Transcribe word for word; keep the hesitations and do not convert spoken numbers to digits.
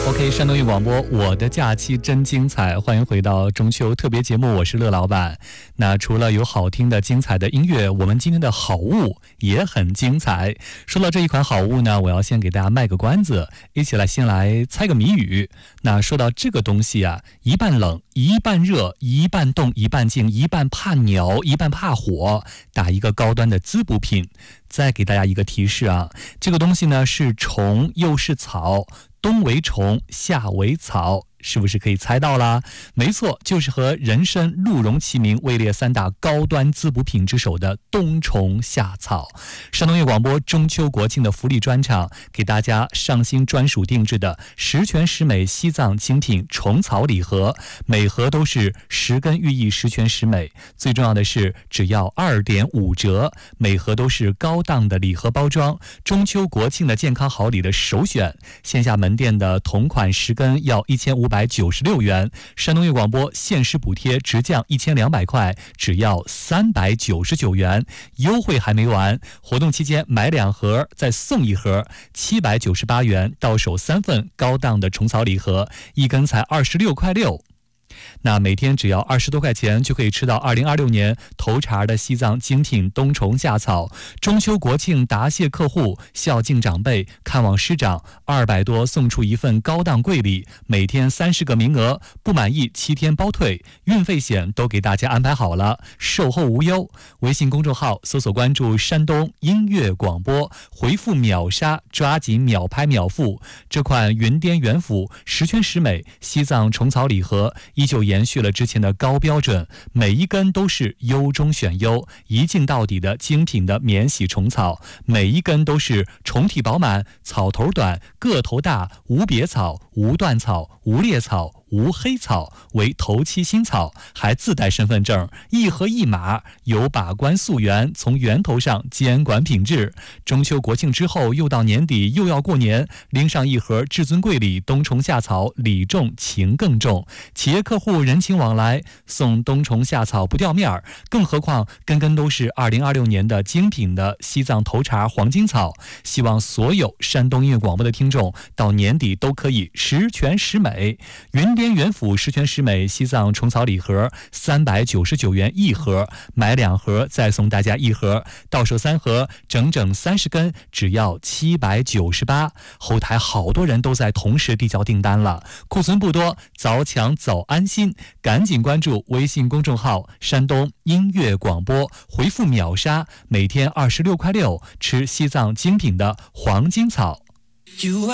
OK， 山东一广播，我的假期真精彩，欢迎回到中秋特别节目，我是乐老板。那除了有好听的精彩的音乐，我们今天的好物也很精彩。说到这一款好物呢，我要先给大家卖个关子，一起来先来猜个谜语。那说到这个东西啊，一半冷一半热，一半冻一半静，一半怕鸟一半怕火，打一个高端的滋补品。再给大家一个提示啊，这个东西呢是虫又是草，冬为虫，夏为草，是不是可以猜到啦？没错，就是和人参、鹿茸齐名，位列三大高端滋补品之首的冬虫夏草。山东乐广播中秋国庆的福利专场，给大家上新专属定制的十全十美西藏精品虫草礼盒，每盒都是十根寓意十全十美，最重要的是只要 二点五 折，每盒都是高档的礼盒包装，中秋国庆的健康好礼的首选。线下门店的同款十根要一千五百九十六元，山东乐广播限时补贴直降一千两百块，只要三百九十九元，优惠还没完，活动期间买两盒再送一盒，七百九十八元到手三份高档的虫草礼盒，一根才二十六块六。那每天只要二十多块钱就可以吃到二零二六年头茬的西藏精品冬虫夏草。中秋国庆答谢客户，孝敬长辈，看望师长，二百多送出一份高档贵礼，每天三十个名额，不满意七天包退，运费险都给大家安排好了，售后无忧。微信公众号搜索关注山东音乐广播，回复秒杀，抓紧秒拍秒付。这款云滇元府十全十美西藏虫草礼盒依旧延续了之前的高标准，每一根都是优中选优，一镜到底的精品的免洗虫草，每一根都是虫体饱满，草头短，个头大，无别草，无断草，无裂草，无黑草，为头七新草，还自带身份证，一盒一码，有把关溯源，从源头上监管品质。中秋国庆之后又到年底，又要过年，拎上一盒至尊贵礼冬虫夏草，礼重情更重，企业客户人情往来，送冬虫夏草不掉面儿，更何况根根都是二零二六年的精品的西藏头茬黄金草。希望所有山东音乐广播的听众到年底都可以十全十美。云滇元府十全十美西藏虫草礼盒三百九十九元一盒，买两盒再送大家一盒，到手三盒整整三十根，只要七百九十八。后台好多人都在同时递交订单了，库存不多，早抢早安心，赶紧关注微信公众号山东音乐广播，回复秒杀，每天二十六块六，吃西藏精品的黄金草。